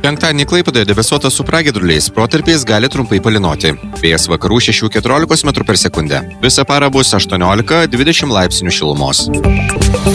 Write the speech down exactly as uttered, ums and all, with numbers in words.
Penktadienį Klaipėdoje debesuota su pragiedruliais, protarpiais gali trumpai palynoti. Vėjas vakarų šešių keturiolikos metrų per sekundę. Visą parą bus aštuoniolika dvidešimt laipsnių šilumos.